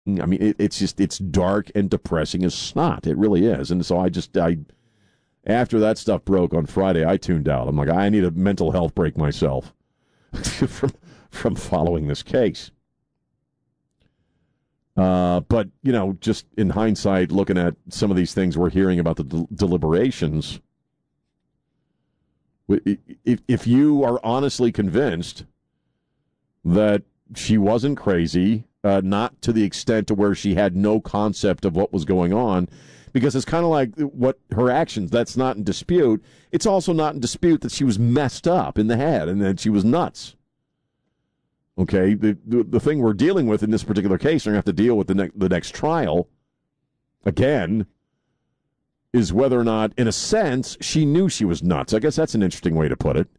I mean, it's dark and depressing as snot. It really is. And so I after that stuff broke on Friday, I tuned out. I'm like, I need a mental health break myself from following this case. But, just in hindsight, looking at some of these things we're hearing about the deliberations, if you are honestly convinced that she wasn't crazy, not to the extent to where she had no concept of what was going on, because it's kind of like what her actions, that's not in dispute. It's also not in dispute that she was messed up in the head and that she was nuts. Okay, the thing we're dealing with in this particular case, we're going to have to deal with the next trial, again, is whether or not, in a sense, she knew she was nuts. I guess that's an interesting way to put it.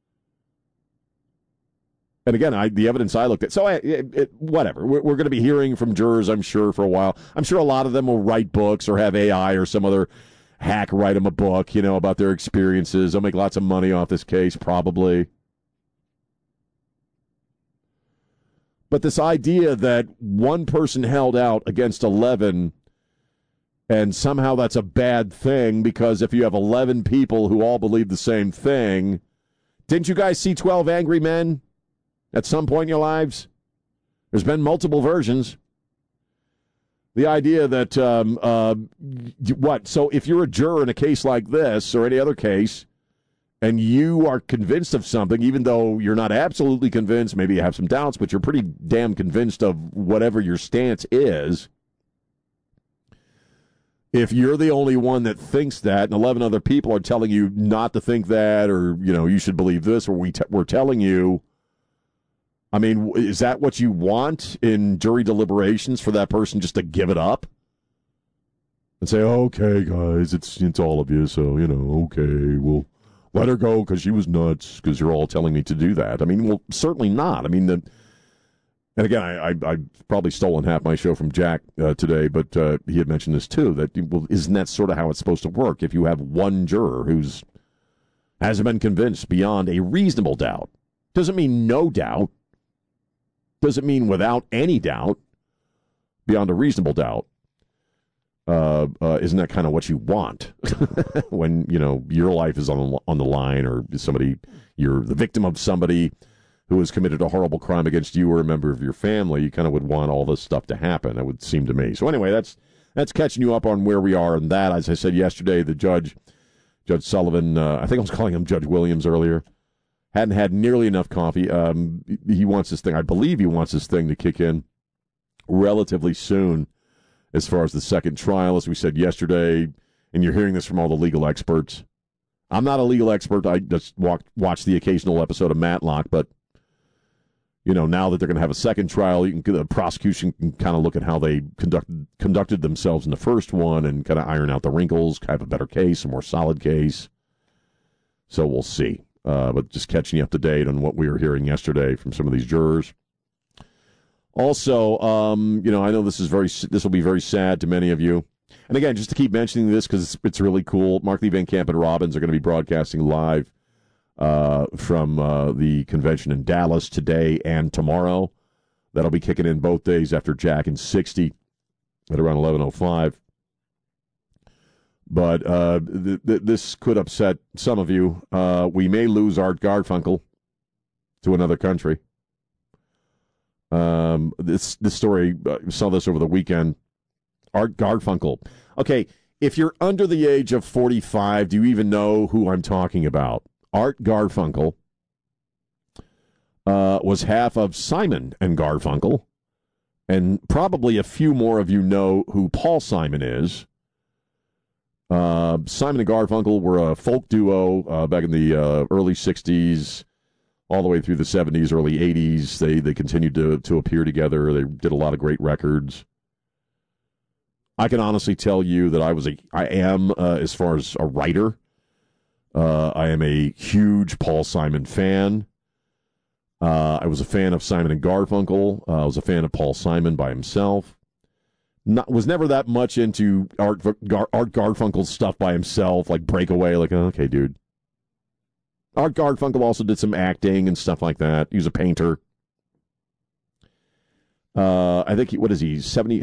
And again, the evidence I looked at, so whatever. We're going to be hearing from jurors, I'm sure, for a while. I'm sure a lot of them will write books or have AI or some other hack write them a book, about their experiences. They'll make lots of money off this case, probably. But this idea that one person held out against 11, and somehow that's a bad thing because if you have 11 people who all believe the same thing, didn't you guys see 12 Angry Men at some point in your lives? There's been multiple versions. The idea that, so if you're a juror in a case like this or any other case, and you are convinced of something, even though you're not absolutely convinced, maybe you have some doubts, but you're pretty damn convinced of whatever your stance is, if you're the only one that thinks that and 11 other people are telling you not to think that or, you should believe this or we're telling you, I mean, is that what you want in jury deliberations, for that person just to give it up and say, okay, guys, it's all of you, so, okay, we'll let her go because she was nuts because you're all telling me to do that. I mean, well, certainly not. I mean, and again, I've probably stolen half my show from Jack today, but he had mentioned this too, that, well, isn't that sort of how it's supposed to work? If you have one juror hasn't been convinced beyond a reasonable doubt, doesn't mean no doubt, doesn't mean without any doubt, beyond a reasonable doubt. Isn't that kind of what you want when, your life is on the line, or you're the victim of somebody who has committed a horrible crime against you or a member of your family? You kind of would want all this stuff to happen, it would seem to me. So anyway, that's catching you up on where we are in that. As I said yesterday, the Judge Sullivan, I think I was calling him Judge Williams earlier, hadn't had nearly enough coffee. He wants this thing, I believe he wants this thing to kick in relatively soon. As far as the second trial, as we said yesterday, and you're hearing this from all the legal experts. I'm not a legal expert. I just watch the occasional episode of Matlock, but, now that they're going to have a second trial, the prosecution can kind of look at how they conducted themselves in the first one and kind of iron out the wrinkles, have a better case, a more solid case. So we'll see. But just catching you up to date on what we were hearing yesterday from some of these jurors. Also, I know this will be very sad to many of you. And again, just to keep mentioning this because it's really cool, Mark Lee Van Camp and Robbins are going to be broadcasting live from the convention in Dallas today and tomorrow. That'll be kicking in both days after Jack and 60 at around 11:05. But this could upset some of you. We may lose Art Garfunkel to another country. This story, saw this over the weekend. Art Garfunkel. Okay, if you're under the age of 45, do you even know who I'm talking about? Art Garfunkel was half of Simon and Garfunkel, and probably a few more of you know who Paul Simon is. Simon and Garfunkel were a folk duo back in the early 60s. All the way through the 70s, early 80s, they continued to appear together. They did a lot of great records. I can honestly tell you that I am, as far as a writer, I am a huge Paul Simon fan. I was a fan of Simon and Garfunkel. I was a fan of Paul Simon by himself. Was never that much into Art Garfunkel's stuff by himself, like Breakaway, like, okay, dude. Art Garfunkel also did some acting and stuff like that. He was a painter. I think what is he 70?